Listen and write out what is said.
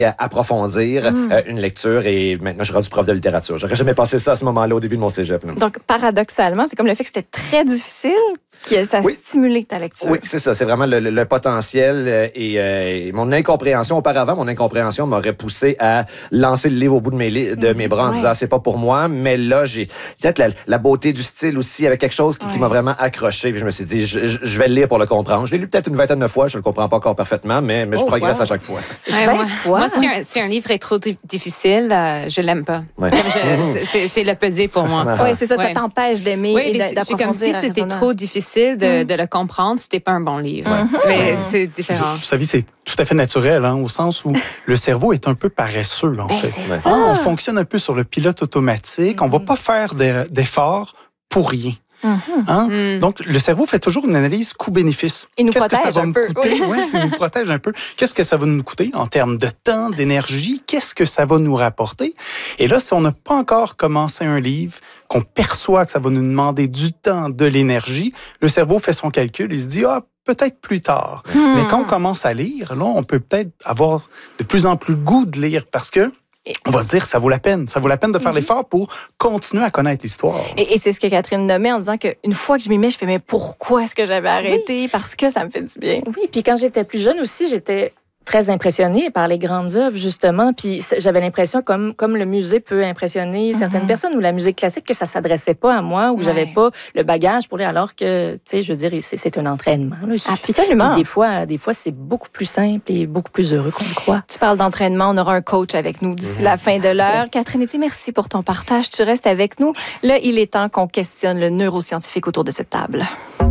approfondir une lecture et maintenant, je suis rendu prof de littérature. J'aurais jamais pensé ça à ce moment-là au début de mon cégep. Là. Donc, paradoxalement, c'est comme le fait que c'était très difficile que ça a stimulé ta lecture. Oui, c'est ça. C'est vraiment le potentiel et mon incompréhension. Auparavant, mon incompréhension m'aurait poussé à lancer le livre au bout de mes bras en disant c'est pas pour moi. Mais là, j'ai peut-être la beauté du style aussi avec quelque chose qui m'a vraiment accroché. Puis je me suis dit, je vais le lire pour le comprendre. Je l'ai lu peut-être une vingtaine de fois. Je le comprends pas encore parfaitement, mais je progresse à chaque fois. Moi, si un livre est trop difficile, je l'aime pas. Ouais. C'est le pesé pour moi. Oui, c'est ça. Ça t'empêche d'aimer et d'approfondir. C'est comme si c'était trop difficile de le comprendre, c'était pas un bon livre. Mais c'est différent. Vous savez, c'est tout à fait naturel, au sens où le cerveau est un peu paresseux, en fait. C'est ça. On fonctionne un peu sur le pilote automatique. On va pas faire d'efforts pour rien. Donc, le cerveau fait toujours une analyse coût-bénéfice. Il nous protège un peu. Oui, il nous protège un peu. Qu'est-ce que ça va nous coûter en termes de temps, d'énergie? Qu'est-ce que ça va nous rapporter? Et là, si on n'a pas encore commencé un livre, qu'on perçoit que ça va nous demander du temps, de l'énergie, le cerveau fait son calcul, il se dit, peut-être plus tard. Mais quand on commence à lire, là, on peut peut-être avoir de plus en plus le goût de lire parce que on va se dire que ça vaut la peine. Ça vaut la peine de faire l'effort pour continuer à connaître l'histoire. Et c'est ce que Catherine nommait en disant qu'une fois que je m'y mets, je fais, mais pourquoi est-ce que j'avais arrêté? Parce que ça me fait du bien. Oui, puis quand j'étais plus jeune aussi, j'étais très impressionnée par les grandes œuvres, justement. Puis j'avais l'impression, comme le musée peut impressionner certaines personnes, ou la musique classique, que ça s'adressait pas à moi, ou j'avais pas le bagage pour lire, alors que, tu sais, je veux dire, c'est un entraînement. Là. Absolument. Puis des fois, c'est beaucoup plus simple et beaucoup plus heureux qu'on le croit. Tu parles d'entraînement, on aura un coach avec nous d'ici la fin de l'heure. Catherine Etier, merci pour ton partage. Tu restes avec nous. Là, il est temps qu'on questionne le neuroscientifique autour de cette table.